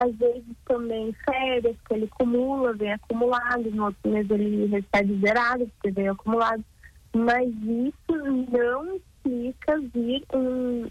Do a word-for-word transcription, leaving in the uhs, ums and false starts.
às vezes também férias, que ele acumula, vem acumulado, no outro mês ele recebe zerado, porque vem acumulado, mas isso não fica vir um,